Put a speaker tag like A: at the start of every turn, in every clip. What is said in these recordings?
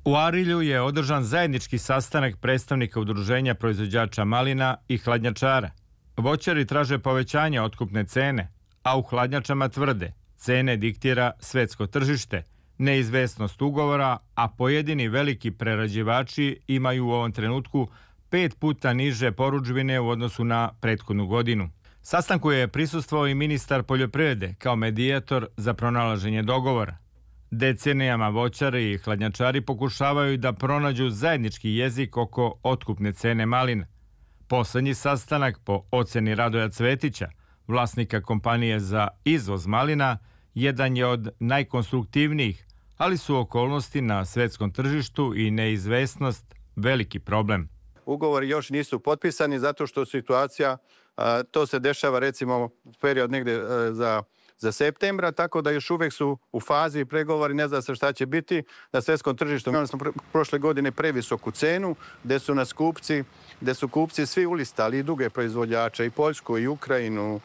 A: U Arilju je održan zajednički sastanak predstavnika udruženja proizvođača malina i hladnjačara. Voćari traže povećanje otkupne cene, a u hladnjačama tvrde cene diktira svetsko tržište, neizvesnost ugovora, a pojedini veliki prerađivači imaju u ovom trenutku 5 puta niže porudžbine u odnosu na prethodnu godinu. Sastanku je prisustvovao i ministar poljoprivrede kao medijator za pronalaženje dogovora. Decenijama voćari i hladnjačari pokušavaju da pronađu zajednički jezik oko otkupne cene malina. Poslednji sastanak, po oceni Radoja Cvetića, vlasnika kompanije za izvoz malina, jedan je od najkonstruktivnijih, ali su okolnosti na svetskom tržištu i neizvesnost veliki problem.
B: Ugovori još nisu potpisani zato što situacija, to se dešava recimo period negde za septembra, tako da još uvek su u fazi pregovori, ne zna se šta će biti na svetskom tržištu. Imali smo prošle godine previsoku cenu, gde su kupci svi ulistali, i druge proizvođače, i Poljsku, i Ukrajinu,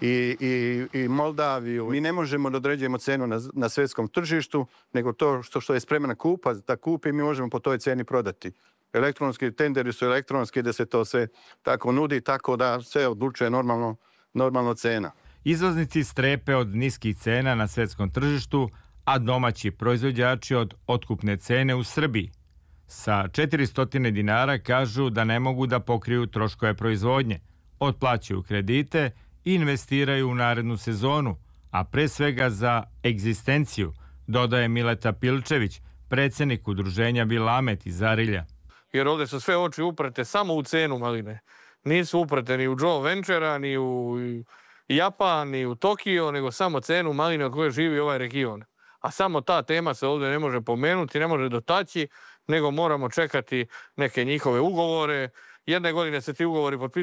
B: i Moldaviju. Mi ne možemo da određujemo cenu na svetskom tržištu, nego to što je spreman kupac da kupi, mi možemo po toj ceni prodati. Elektronski tenderi su elektronski, da se to sve tako nudi, tako da sve odlučuje normalno cena.
A: Izvoznici strepe od niskih cena na svetskom tržištu, a domaći proizvođači od otkupne cene u Srbiji. Sa 400 dinara kažu da ne mogu da pokriju troškove proizvodnje, otplaćaju kredite i investiraju u narednu sezonu, a pre svega za egzistenciju, dodaje Mileta Pilčević, predsednik udruženja Vilamet iz Arilja.
C: Jer ovde su sve oči uprete samo u cenu maline. Nisu uprete ni u Joe Ventura, ni u Japan, ni u Tokio, nego samo cenu maline od koje živi ovaj region. A samo ta tema se ovde ne može pomenuti, ne može dotaći, nego moramo čekati neke njihove ugovore. Jedne godine se ti ugovori potpisuju